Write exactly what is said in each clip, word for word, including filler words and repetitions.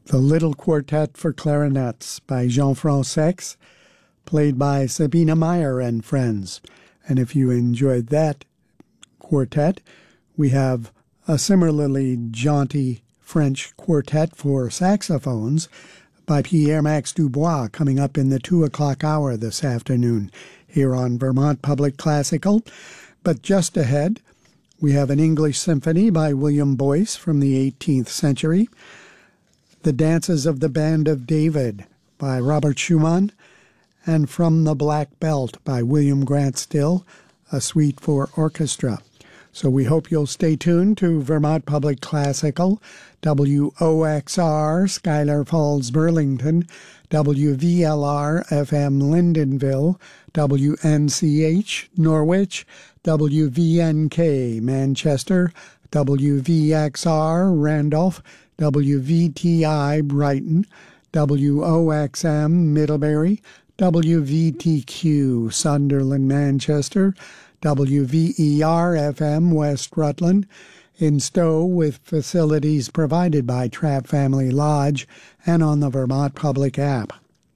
The Little Quartet for Clarinets by Jean-Franc, played by Sabina Meyer and friends. And if you enjoyed that quartet, we have a similarly jaunty French quartet for saxophones by Pierre-Max Dubois coming up in the two o'clock hour this afternoon here on Vermont Public Classical. But just ahead, we have an English symphony by William Boyce from the eighteenth century, The Dances of the Band of David by Robert Schumann, and From the Black Belt by William Grant Still, a suite for orchestra. So we hope you'll stay tuned to Vermont Public Classical, W O X R, Schuyler Falls, Burlington, W V L R F M Lyndonville, W N C H Norwich, W V N K Manchester, W V X R Randolph, W V T I Brighton, W O X M Middlebury, W V T Q Sunderland, Manchester, W V E R F M West Rutland, in Stowe with facilities provided by Trapp Family Lodge and on the Vermont Public app.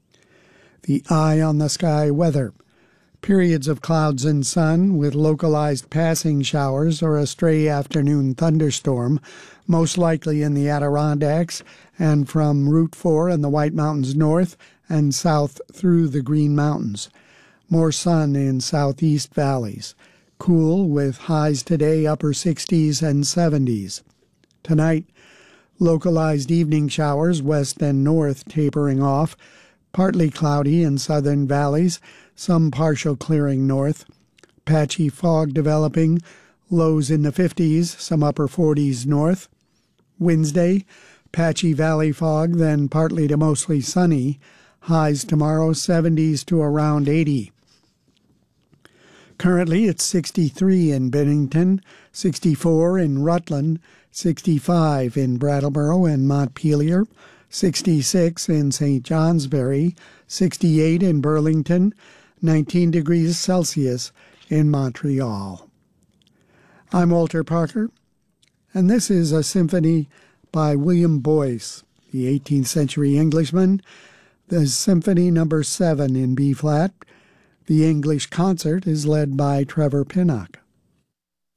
The Eye on the Sky weather. Periods of clouds and sun with localized passing showers or a stray afternoon thunderstorm, most likely in the Adirondacks and from Route four and the White Mountains north and south through the Green Mountains. More sun in southeast valleys. Cool with highs today upper sixties and seventies. Tonight, localized evening showers west and north tapering off, partly cloudy in southern valleys, some partial clearing north, patchy fog developing, lows in the fifties, some upper forties north. Wednesday, patchy valley fog, then partly to mostly sunny, highs tomorrow seventies to around eighty. Currently it's sixty-three in Bennington, sixty-four in Rutland, sixty-five in Brattleboro and Montpelier, sixty-six in Saint Johnsbury, sixty-eight in Burlington, nineteen degrees Celsius in Montreal. I'm Walter Parker, and this is a symphony by William Boyce, the eighteenth century Englishman, the Symphony Number seven in B-flat. The English concert is led by Trevor Pinnock.